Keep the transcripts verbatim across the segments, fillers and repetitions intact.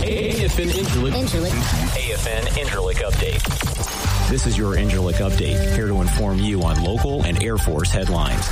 A F N Interlick. Interlick. A F N Interlick Update. This is your Interlick Update, here to inform you on local and Air Force headlines.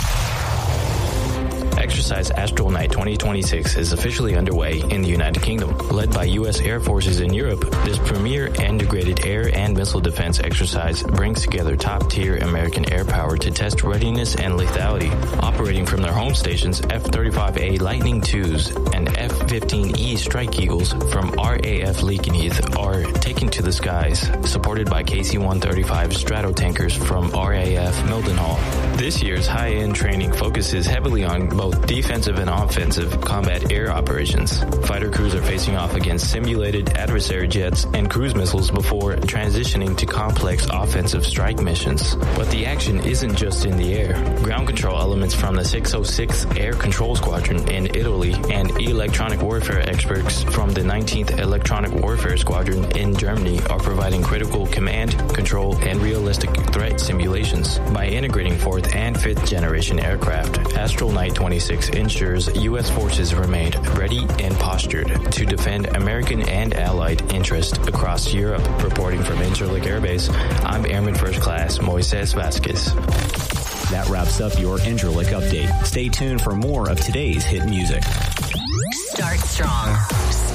Exercise Astral Night twenty twenty-six is officially underway in the United Kingdom. Led by U S Air Forces in Europe, this premier integrated air and missile defense exercise brings together top-tier American air power to test readiness and lethality. Operating from their home stations, F thirty-five A Lightning twos and F fifteen E Strike Eagles from R A F Lakenheath are taken to the skies, supported by K C one thirty-five Stratotankers from R A F Mildenhall. This year's high-end training focuses heavily on both defensive and offensive combat air operations. Fighter crews are facing off against simulated adversary jets and cruise missiles before transitioning to complex offensive strike missions. But the action isn't just in the air. Ground control elements from the six oh sixth Air Control Squadron in Italy and electronic warfare experts from the nineteenth Electronic Warfare Squadron in Germany are providing critical command, control, and realistic threat simulations. By integrating fourth and fifth generation aircraft, Astral Night twenty-six ensures U S forces remain ready and postured to defend American and allied interests across Europe. Reporting from Incirlik Air Base, I'm Airman First Class Moises Vasquez. That wraps up your Incirlik Update. Stay tuned for more of today's hit music. Start strong.